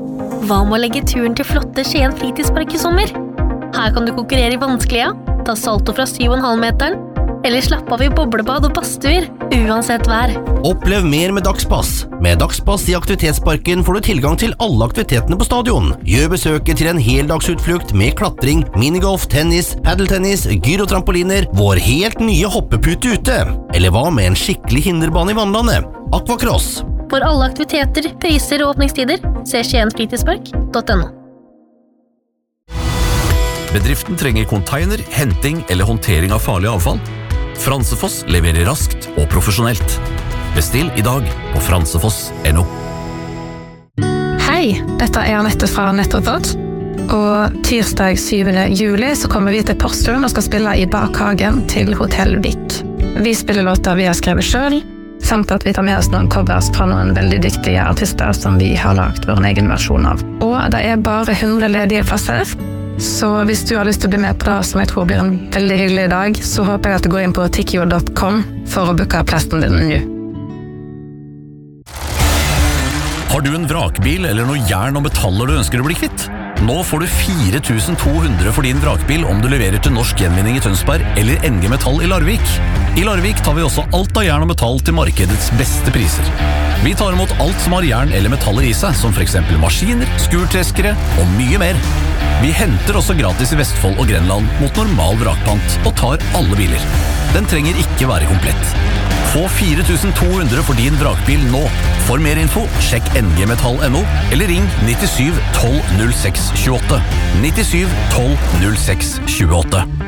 Hva med å legge turen til flotte Skien fritidspark I sommer? Her kan du konkurrere I vanskelige, ta salto fra 7,5 meteren, eller slappe av I boblebad og badstuer, uansett vær. Opplev mer med Dagspass. Med Dagspass I aktivitetsparken får du tilgang til alle aktivitetene på stadion. Gjør besøket til en heldagsutflukt med klatring, minigolf, tennis, paddeltennis, gyrotrampoliner, vår helt nye hoppepute ute. Eller hva med en skikkelig hinderbane I vannlandet? Aquacross. For alle aktiviteter, priser og åpningstider, se skiensfritidspark.no. Bedriften trenger container, henting eller håndtering av farlig avfall. Fransefoss leverer raskt og profesjonelt. Bestill I dag på fransefoss.no. Hei, dette Anette fra Nettopod. Og tirsdag 7. juli så kommer vi til Porsgrunn og skal spille I bakhagen til Hotell Vik. Vi spiller låter vi har skrevet selv, samt at vi tar med oss noen covers fra noen veldig dyktige artister som vi har lagt vår egen versjon av. Og det bare 100 ledige plasser. Så hvis du har lyst til å bli med på det, som jeg tror blir en veldig hyggelig dag, så håper jeg at du går inn på tikkio.com for å booke plassen din nå. Har du en vrakbil eller noe jern og metaller du ønsker å bli kvitt? Nå får du 4.200 for din vrakbil om du leverer til Norsk Gjenvinning I Tønsberg eller NG Metall I Larvik. I Larvik tar vi også alt av jern og metall til markedets beste priser. Vi tar imot alt som har jern eller metaller I seg, som for eksempel maskiner, skurtreskere og mye mer. Vi henter også gratis I Vestfold og Grenland mot normal vrakpant og tar alle biler. Den trenger ikke være komplett. Få 4.200 for din vrakbil nå. For mer info, sjekk ngmetall.no eller ring 97 12 06 28. 97 12 06 28.